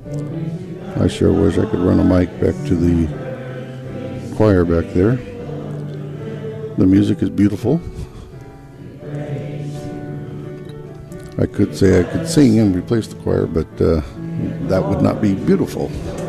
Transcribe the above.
I sure wish I could run a mic back to the choir back there. The music is beautiful. I could say I could sing and replace the choir, but that would not be beautiful.